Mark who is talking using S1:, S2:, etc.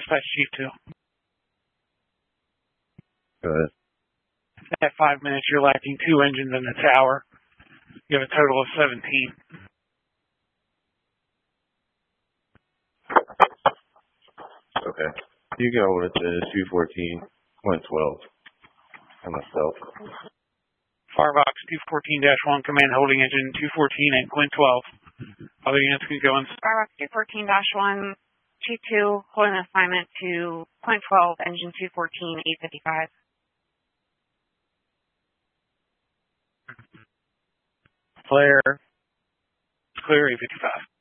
S1: Dispatch Chief 2.
S2: Go ahead.
S1: At 5 minutes, you're lacking 2 engines in the tower. You have a total of 17.
S2: Okay. You can hold it to 214, 112, and myself.
S1: Firebox 214-1, command holding engine 214 and Quint 12. Other units can go in.
S3: Firebox 214-1, G2, holding assignment to Quint 12, engine 214, 855.
S1: Flare. Clear 855.